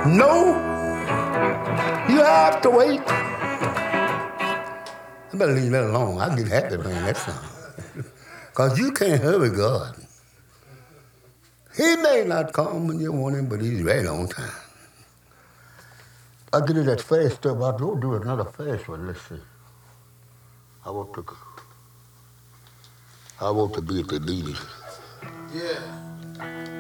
No, you have to wait. I better leave that alone. I get happy playing that song. Because you can't hurry God. He may not come when you want him, but he's right on time. I get it that fast stuff. I don't do another fast one. Let's see. I want to be at the leaders. Yeah.